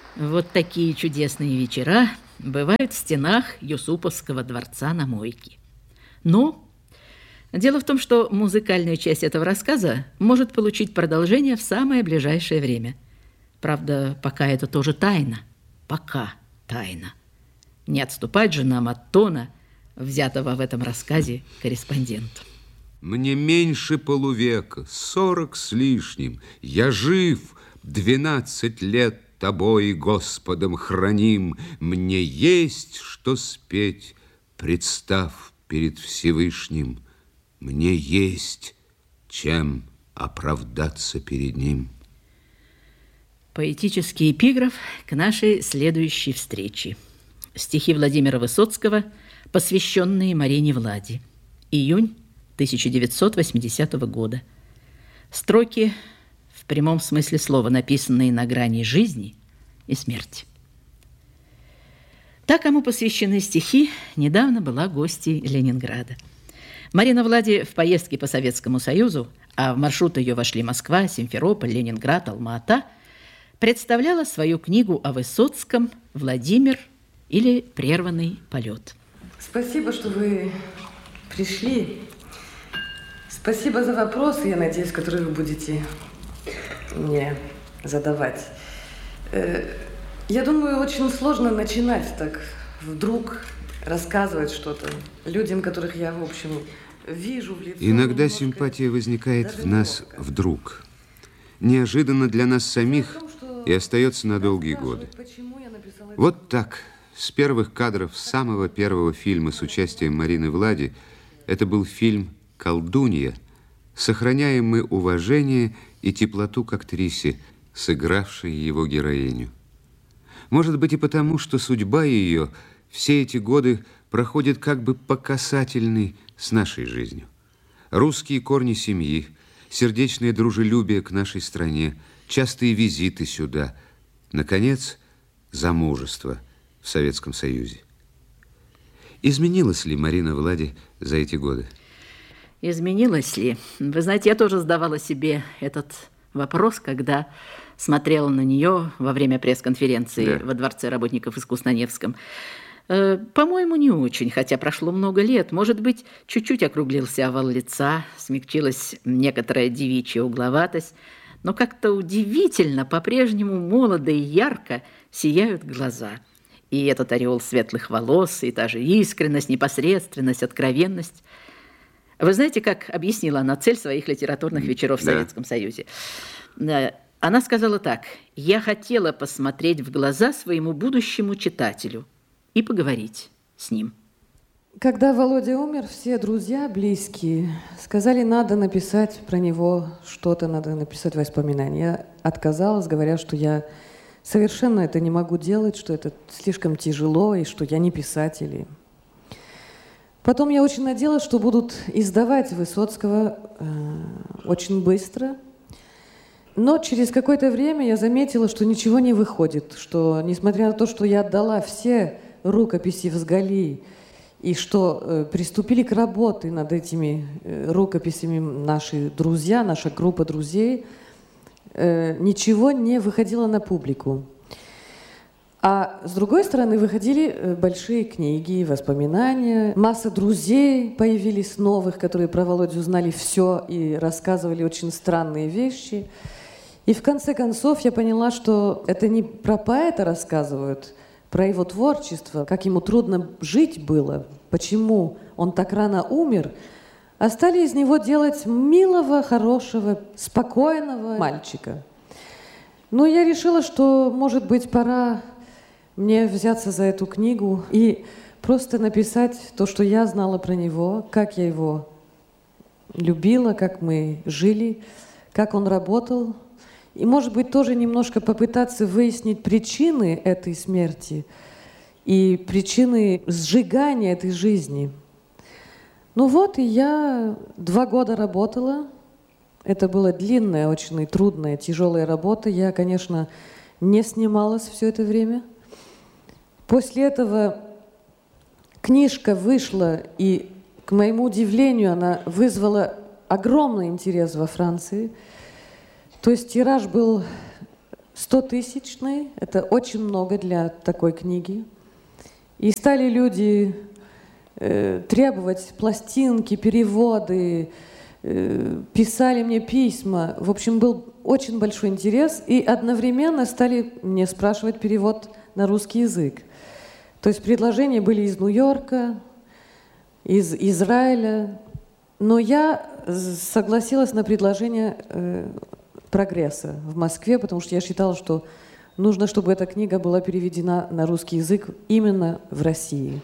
Вот такие чудесные вечера бывают в стенах Юсуповского дворца на Мойке. Но дело в том, что музыкальная часть этого рассказа может получить продолжение в самое ближайшее время. Правда, пока это тоже тайна. Пока тайна. Не отступать же нам от тона, взятого в этом рассказе корреспондентом. Мне меньше полувека, 40 с лишним. Я жив, 12 лет тобой, Господом, храним. Мне есть что спеть, представ перед Всевышним. Мне есть чем оправдаться перед ним. Поэтический эпиграф к нашей следующей встрече. Стихи Владимира Высоцкого, посвященные Марине Влади. Июнь 1980 года. Строки, в прямом смысле слова, написанные на грани жизни и смерти. Та, кому посвящены стихи, недавно была гостьей Ленинграда. Марина Влади в поездке по Советскому Союзу, а в маршрут ее вошли Москва, Симферополь, Ленинград, Алма-Ата, представляла свою книгу о Высоцком «Владимир» или «Прерванный полет». Спасибо, что вы пришли. Спасибо за вопросы, я надеюсь, которые вы будете мне задавать. Я думаю, очень сложно начинать так вдруг рассказывать что-то людям, которых я, в общем, вижу в лицо. Иногда симпатия возникает в нас вдруг. Неожиданно для нас самих и остается на долгие годы. Вот так, с первых кадров самого первого фильма с участием Марины Влади, это был фильм «Колдунья», сохраняем мы уважение и теплоту к актрисе, сыгравшей его героиню. Может быть и потому, что судьба ее все эти годы проходит как бы по касательной с нашей жизнью. Русские корни семьи, сердечное дружелюбие к нашей стране, частые визиты сюда, наконец, замужество в Советском Союзе. Изменилась ли Марина Влади за эти годы? Изменилась ли? Вы знаете, я тоже задавала себе этот вопрос, когда смотрела на нее во время пресс-конференции во Дворце работников искусств на Невском. По-моему, не очень, хотя прошло много лет. Может быть, чуть-чуть округлился овал лица, смягчилась некоторая девичья угловатость, но как-то удивительно, по-прежнему молодо и ярко сияют глаза. И этот ореол светлых волос, и та же искренность, непосредственность, откровенность. Вы знаете, как объяснила она цель своих литературных вечеров в Советском Союзе? Она сказала так: «Я хотела посмотреть в глаза своему будущему читателю и поговорить с ним». Когда Володя умер, все друзья, близкие, сказали, надо написать про него что-то, надо написать воспоминания. Я отказалась, говоря, что я совершенно это не могу делать, что это слишком тяжело, и что я не писатель. Потом я очень надеялась, что будут издавать Высоцкого очень быстро. Но через какое-то время я заметила, что ничего не выходит, что, несмотря на то, что я отдала все рукописи в Сгали, и что приступили к работе над этими рукописями наши друзья, наша группа друзей, ничего не выходило на публику. А с другой стороны, выходили большие книги, воспоминания. Масса друзей появились новых, которые про Володю знали все и рассказывали очень странные вещи. И в конце концов я поняла, что это не про поэта рассказывают, про его творчество, как ему трудно жить было, почему он так рано умер, а стали из него делать милого, хорошего, спокойного мальчика. Но я решила, что, может быть, пора мне взяться за эту книгу и просто написать то, что я знала про него, как я его любила, как мы жили, как он работал. И, может быть, тоже немножко попытаться выяснить причины этой смерти и причины сжигания этой жизни. Ну вот, и я 2 года работала. Это была длинная, очень трудная, тяжелая работа. Я, конечно, не снималась все это время. После этого книжка вышла, и, к моему удивлению, она вызвала огромный интерес во Франции. То есть тираж был 100-тысячный. Это очень много для такой книги. И стали люди требовать пластинки, переводы, писали мне письма. В общем, был очень большой интерес. И одновременно стали мне спрашивать перевод на русский язык. То есть предложения были из Нью-Йорка, из Израиля. Но я согласилась на предложение «Прогресса» в Москве, потому что я считала, что нужно, чтобы эта книга была переведена на русский язык именно в России.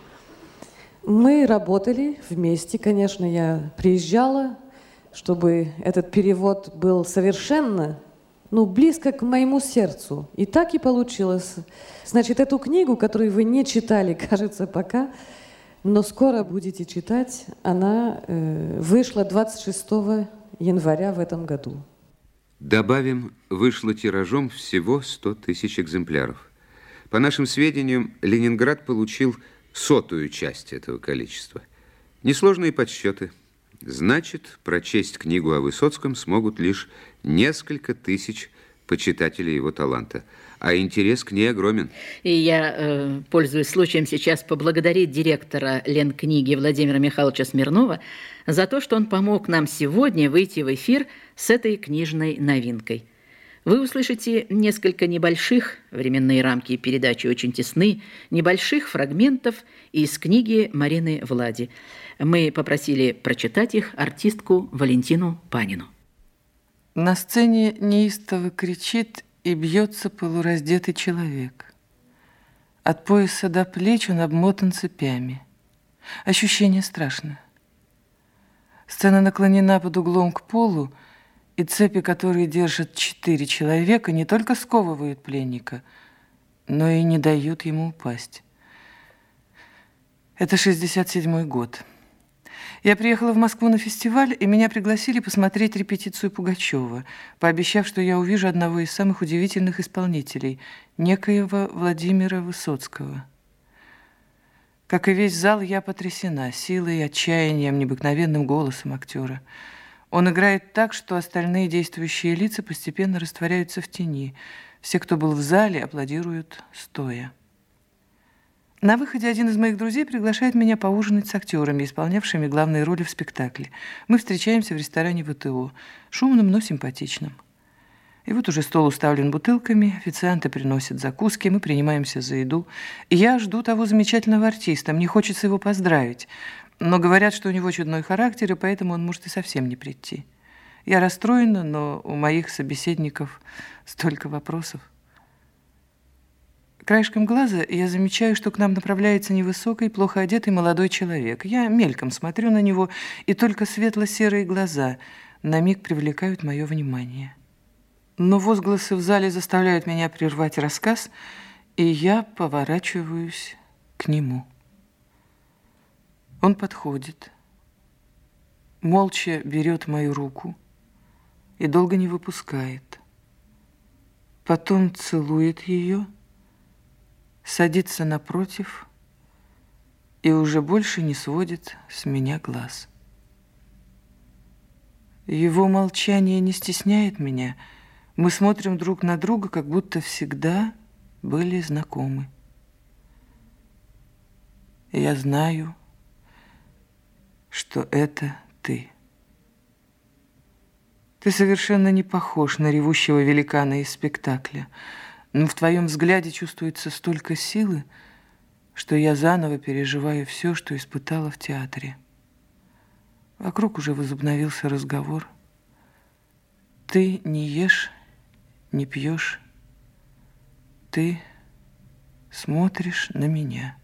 Мы работали вместе, конечно, я приезжала, чтобы этот перевод был совершенно, близко к моему сердцу. И так и получилось. Значит, эту книгу, которую вы не читали, кажется, пока, но скоро будете читать, она вышла 26 января в этом году. Добавим, вышло тиражом всего 100 тысяч экземпляров. По нашим сведениям, Ленинград получил 100-ую часть этого количества. Несложные подсчеты. Значит, прочесть книгу о Высоцком смогут лишь несколько тысяч почитателей его таланта. А интерес к ней огромен. И я, пользуясь случаем, сейчас поблагодарить директора Ленкниги Владимира Михайловича Смирнова за то, что он помог нам сегодня выйти в эфир с этой книжной новинкой. Вы услышите несколько небольших, временные рамки передачи очень тесны, небольших фрагментов из книги Марины Влади. Мы попросили прочитать их артистку Валентину Панину. На сцене неистово кричит и бьется полураздетый человек. От пояса до плеч он обмотан цепями. Ощущение страшное. Сцена наклонена под углом к полу, и цепи, которые держат 4 человека, не только сковывают пленника, но и не дают ему упасть. Это 67-й год. Я приехала в Москву на фестиваль, и меня пригласили посмотреть репетицию Пугачева, пообещав, что я увижу одного из самых удивительных исполнителей, некоего Владимира Высоцкого. Как и весь зал, я потрясена силой и отчаянием, необыкновенным голосом актера. Он играет так, что остальные действующие лица постепенно растворяются в тени. Все, кто был в зале, аплодируют стоя. На выходе один из моих друзей приглашает меня поужинать с актерами, исполнявшими главные роли в спектакле. Мы встречаемся в ресторане ВТО, шумным, но симпатичным. И вот уже стол уставлен бутылками, официанты приносят закуски, мы принимаемся за еду. И я жду того замечательного артиста, мне хочется его поздравить. Но говорят, что у него чудной характер, и поэтому он может и совсем не прийти. Я расстроена, но у моих собеседников столько вопросов. Краешком глаза я замечаю, что к нам направляется невысокий, плохо одетый молодой человек. Я мельком смотрю на него, и только светло-серые глаза на миг привлекают мое внимание. Но возгласы в зале заставляют меня прервать рассказ, и я поворачиваюсь к нему. Он подходит, молча берет мою руку и долго не выпускает. Потом целует ее, садится напротив и уже больше не сводит с меня глаз. Его молчание не стесняет меня. Мы смотрим друг на друга, как будто всегда были знакомы. Я знаю, что это ты. Ты совершенно не похож на ревущего великана из спектакля, но в твоем взгляде чувствуется столько силы, что я заново переживаю все, что испытала в театре. Вокруг уже возобновился разговор. Ты не ешь, не пьешь, ты смотришь на меня.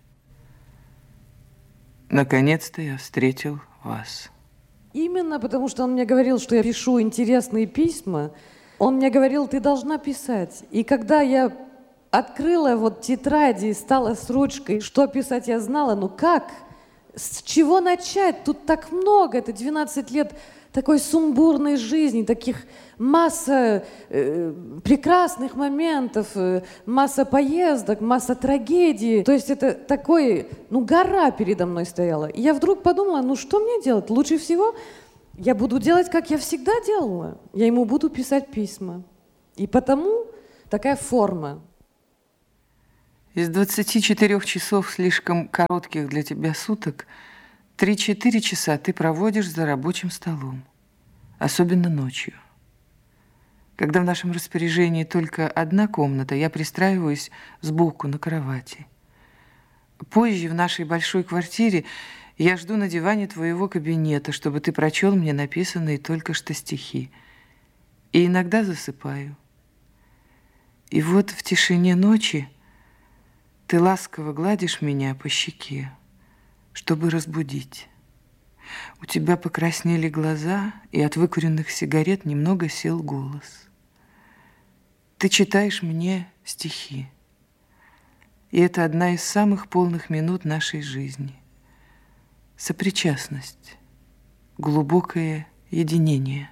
Наконец-то я встретил вас. Именно потому, что он мне говорил, что я пишу интересные письма, он мне говорил, ты должна писать. И когда я открыла тетради и стала с ручкой, что писать я знала, как? С чего начать? Тут так много, это 12 лет такой сумбурной жизни, таких масса прекрасных моментов, масса поездок, масса трагедий. То есть это такой, гора передо мной стояла. И я вдруг подумала, что мне делать? Лучше всего я буду делать, как я всегда делала. Я ему буду писать письма. И потому такая форма. Из 24 часов слишком коротких для тебя суток 3-4 часа ты проводишь за рабочим столом, особенно ночью. Когда в нашем распоряжении только одна комната, я пристраиваюсь сбоку на кровати. Позже в нашей большой квартире я жду на диване твоего кабинета, чтобы ты прочел мне написанные только что стихи. И иногда засыпаю. И вот в тишине ночи ты ласково гладишь меня по щеке, чтобы разбудить. У тебя покраснели глаза, и от выкуренных сигарет немного сел голос. Ты читаешь мне стихи. И это одна из самых полных минут нашей жизни. Сопричастность, глубокое единение.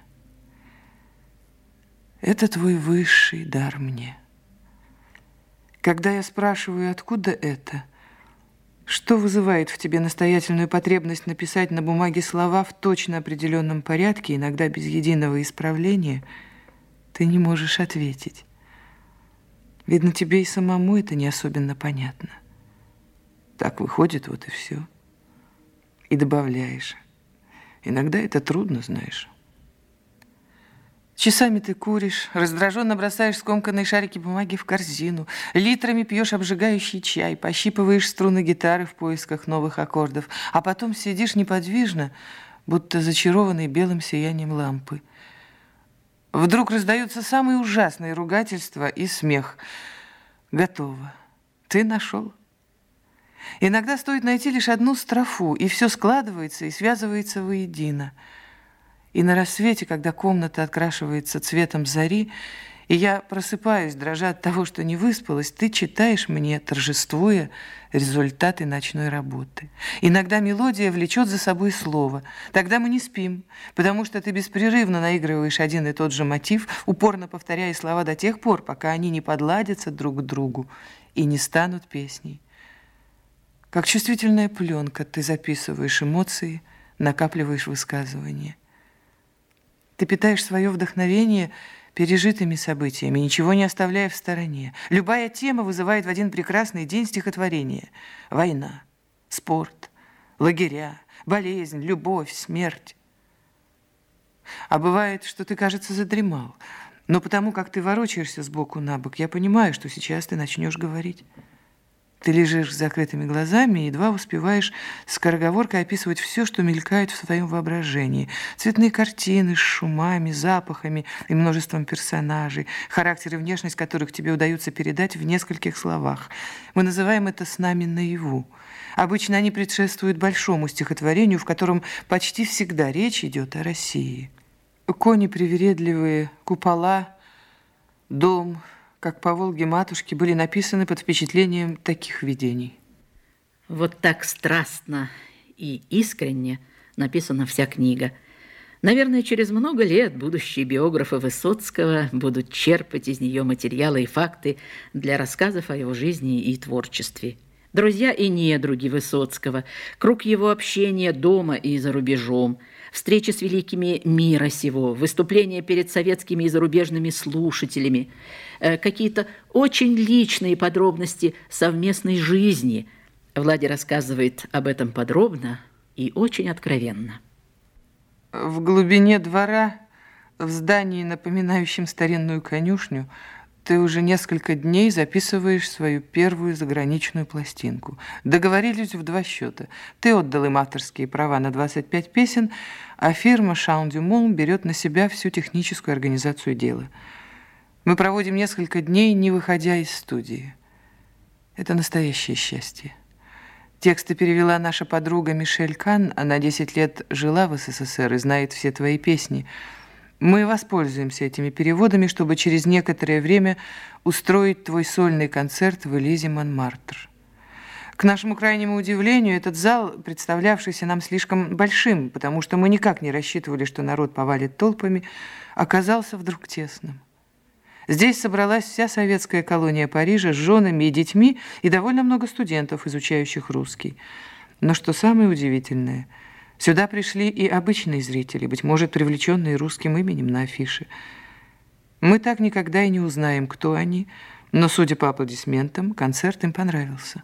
Это твой высший дар мне. Когда я спрашиваю, откуда это, что вызывает в тебе настоятельную потребность написать на бумаге слова в точно определенном порядке, иногда без единого исправления, ты не можешь ответить. Видно, тебе и самому это не особенно понятно. Так выходит, вот и все. И добавляешь. Иногда это трудно, знаешь. Часами ты куришь, раздраженно бросаешь скомканные шарики бумаги в корзину, литрами пьешь обжигающий чай, пощипываешь струны гитары в поисках новых аккордов, а потом сидишь неподвижно, будто зачарованный белым сиянием лампы. Вдруг раздаются самые ужасные ругательства и смех. Готово. Ты нашел. Иногда стоит найти лишь одну строфу, и все складывается и связывается воедино. И на рассвете, когда комната открашивается цветом зари, и я просыпаюсь, дрожа от того, что не выспалась, ты читаешь мне, торжествуя, результаты ночной работы. Иногда мелодия влечет за собой слово. Тогда мы не спим, потому что ты беспрерывно наигрываешь один и тот же мотив, упорно повторяя слова до тех пор, пока они не подладятся друг к другу и не станут песней. Как чувствительная пленка ты записываешь эмоции, накапливаешь высказывания. Ты питаешь свое вдохновение пережитыми событиями, ничего не оставляя в стороне. Любая тема вызывает в один прекрасный день стихотворение. Война, спорт, лагеря, болезнь, любовь, смерть. А бывает, что ты, кажется, задремал. Но потому как ты ворочаешься сбоку на бок, я понимаю, что сейчас ты начнешь говорить. Ты лежишь с закрытыми глазами и едва успеваешь скороговоркой описывать все, что мелькает в своем воображении. Цветные картины с шумами, запахами и множеством персонажей, характер и внешность которых тебе удается передать в нескольких словах. Мы называем это «снами наяву». Обычно они предшествуют большому стихотворению, в котором почти всегда речь идет о России. Кони привередливые, купола, дом, как по Волге матушки, были написаны под впечатлением таких видений. Вот так страстно и искренне написана вся книга. Наверное, через много лет будущие биографы Высоцкого будут черпать из нее материалы и факты для рассказов о его жизни и творчестве. Друзья и недруги Высоцкого, круг его общения дома и за рубежом, встречи с великими мира сего, выступления перед советскими и зарубежными слушателями, какие-то очень личные подробности совместной жизни. Владя рассказывает об этом подробно и очень откровенно. В глубине двора, в здании, напоминающем старинную конюшню, ты уже несколько дней записываешь свою первую заграничную пластинку. Договорились в 2 счета. Ты отдал им авторские права на 25 песен, а фирма «Шаун дю Мон» берет на себя всю техническую организацию дела. Мы проводим несколько дней, не выходя из студии. Это настоящее счастье. Тексты перевела наша подруга Мишель Кан. Она 10 лет жила в СССР и знает все твои песни. Мы воспользуемся этими переводами, чтобы через некоторое время устроить твой сольный концерт в Элизе Монмартр. К нашему крайнему удивлению, этот зал, представлявшийся нам слишком большим, потому что мы никак не рассчитывали, что народ повалит толпами, оказался вдруг тесным. Здесь собралась вся советская колония Парижа с женами и детьми и довольно много студентов, изучающих русский. Но что самое удивительное, сюда пришли и обычные зрители, быть может, привлеченные русским именем на афише. Мы так никогда и не узнаем, кто они, но, судя по аплодисментам, концерт им понравился.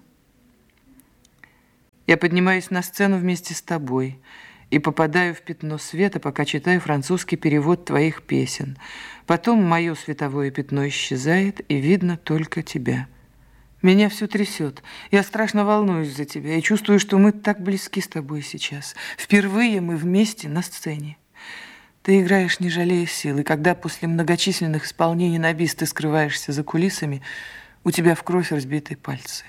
Я поднимаюсь на сцену вместе с тобой и попадаю в пятно света, пока читаю французский перевод твоих песен. Потом мое световое пятно исчезает, и видно только тебя. Меня все трясет. Я страшно волнуюсь за тебя и чувствую, что мы так близки с тобой сейчас. Впервые мы вместе на сцене. Ты играешь, не жалея сил, и когда после многочисленных исполнений на бис ты скрываешься за кулисами, у тебя в кровь разбиты пальцы.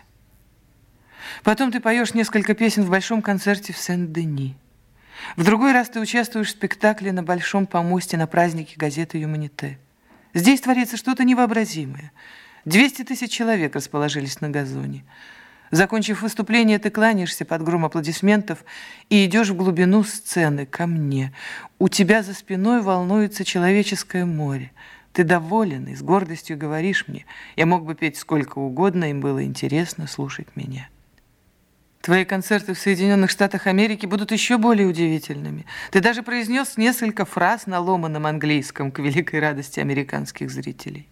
Потом ты поешь несколько песен в большом концерте в Сен-Дени. В другой раз ты участвуешь в спектакле на Большом помосте на празднике газеты «Юманите». Здесь творится что-то невообразимое. 200 000 человек расположились на газоне. Закончив выступление, ты кланяешься под гром аплодисментов и идешь в глубину сцены, ко мне. У тебя за спиной волнуется человеческое море. Ты доволен и с гордостью говоришь мне: я мог бы петь сколько угодно, им было интересно слушать меня. Твои концерты в Соединенных Штатах Америки будут еще более удивительными. Ты даже произнес несколько фраз на ломаном английском к великой радости американских зрителей.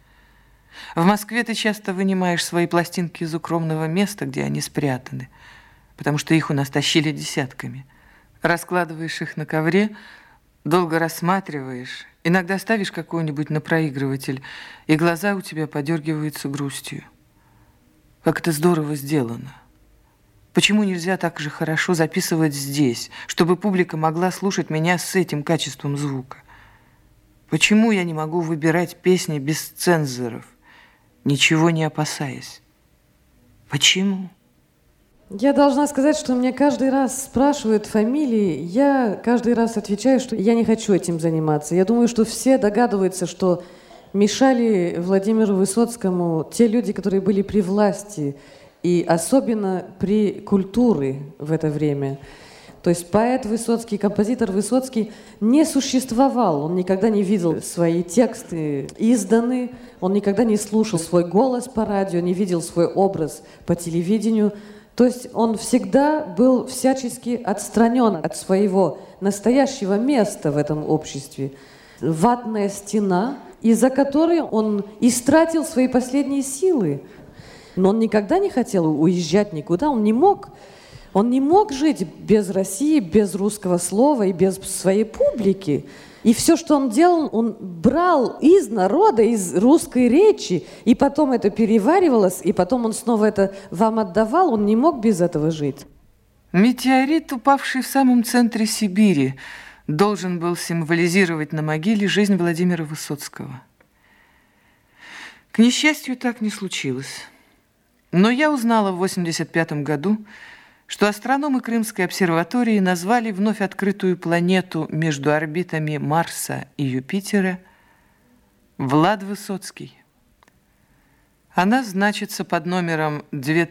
В Москве ты часто вынимаешь свои пластинки из укромного места, где они спрятаны, потому что их у нас тащили десятками. Раскладываешь их на ковре, долго рассматриваешь, иногда ставишь какой-нибудь на проигрыватель, и глаза у тебя подергиваются грустью. Как это здорово сделано. Почему нельзя так же хорошо записывать здесь, чтобы публика могла слушать меня с этим качеством звука? Почему я не могу выбирать песни без цензоров, ничего не опасаясь? Почему? Я должна сказать, что мне каждый раз спрашивают фамилии, я каждый раз отвечаю, что я не хочу этим заниматься. Я думаю, что все догадываются, что мешали Владимиру Высоцкому те люди, которые были при власти, и особенно при культуре в это время. То есть поэт Высоцкий, композитор Высоцкий не существовал, он никогда не видел свои тексты изданы, он никогда не слушал свой голос по радио, не видел свой образ по телевидению. То есть он всегда был всячески отстранен от своего настоящего места в этом обществе. Ватная стена, из-за которой он истратил свои последние силы. Но он никогда не хотел уезжать никуда, он не мог жить без России, без русского слова и без своей публики. И все, что он делал, он брал из народа, из русской речи, и потом это переваривалось, и потом он снова это вам отдавал, он не мог без этого жить. Метеорит, упавший в самом центре Сибири, должен был символизировать на могиле жизнь Владимира Высоцкого. К несчастью, так не случилось. Но я узнала в 1985 году, что астрономы Крымской обсерватории назвали вновь открытую планету между орбитами Марса и Юпитера Влад Высоцкий. Она значится под номером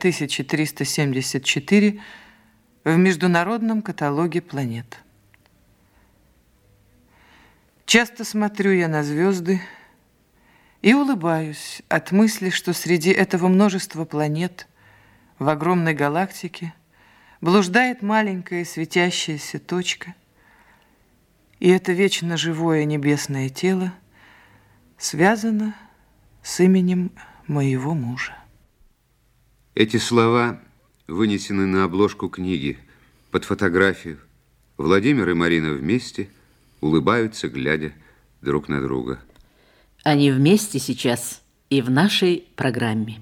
2374 в Международном каталоге планет. Часто смотрю я на звезды и улыбаюсь от мысли, что среди этого множества планет в огромной галактике блуждает маленькая светящаяся точка, и это вечно живое небесное тело связано с именем моего мужа. Эти слова вынесены на обложку книги под фотографию. Владимир и Марина вместе улыбаются, глядя друг на друга. Они вместе сейчас и в нашей программе.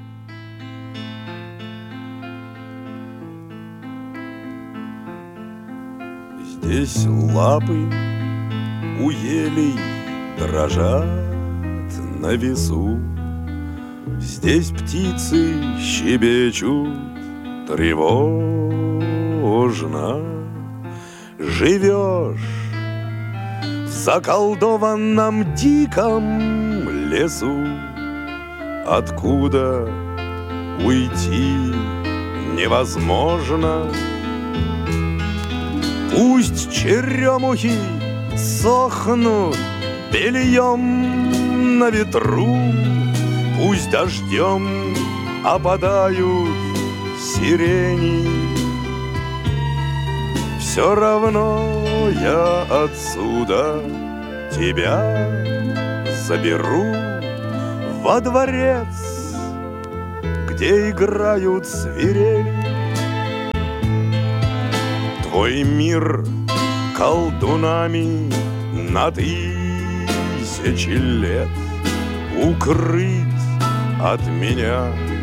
Здесь лапы у елей дрожат на весу, здесь птицы щебечут тревожно. Живешь в заколдованном диком лесу, откуда уйти невозможно. Пусть черемухи сохнут бельем на ветру, пусть дождем опадают сирени. Все равно я отсюда тебя заберу во дворец, где играют свирели. Твой мир колдунами на тысячи лет укрыть от меня